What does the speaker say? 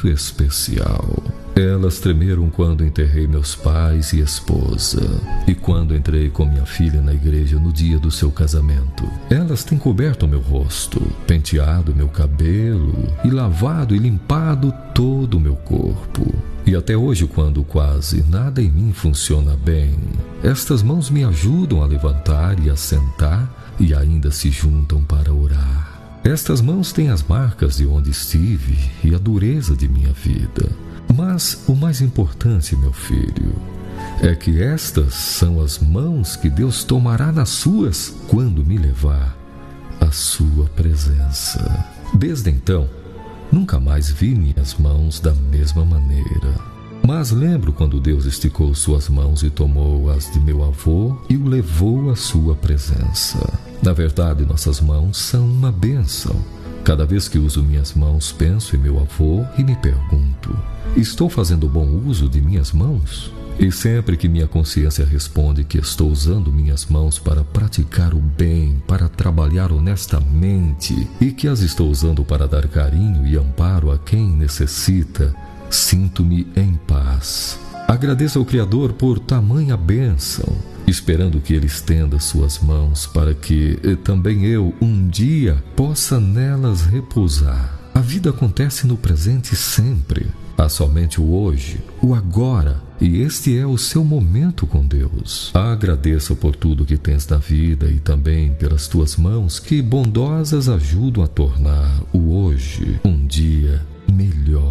muito especial. Elas tremeram quando enterrei meus pais e esposa, e quando entrei com minha filha na igreja no dia do seu casamento. Elas têm coberto meu rosto, penteado meu cabelo e lavado e limpado todo o meu corpo. E até hoje, quando quase nada em mim funciona bem, estas mãos me ajudam a levantar e a sentar e ainda se juntam para orar. Estas mãos têm as marcas de onde estive e a dureza de minha vida. Mas o mais importante, meu filho, é que estas são as mãos que Deus tomará nas suas quando me levar à sua presença. Desde então, nunca mais vi minhas mãos da mesma maneira. Mas lembro quando Deus esticou suas mãos e tomou as de meu avô e o levou à sua presença. Na verdade, nossas mãos são uma bênção. Cada vez que uso minhas mãos, penso em meu avô e me pergunto: estou fazendo bom uso de minhas mãos? E sempre que minha consciência responde que estou usando minhas mãos para praticar o bem, para trabalhar honestamente e que as estou usando para dar carinho e amparo a quem necessita, sinto-me em paz. Agradeço ao Criador por tamanha bênção, esperando que Ele estenda suas mãos para que também eu, um dia, possa nelas repousar. A vida acontece no presente sempre. Há somente o hoje, o agora, e este é o seu momento com Deus. Agradeça por tudo que tens na vida e também pelas tuas mãos que bondosas ajudam a tornar o hoje um dia melhor.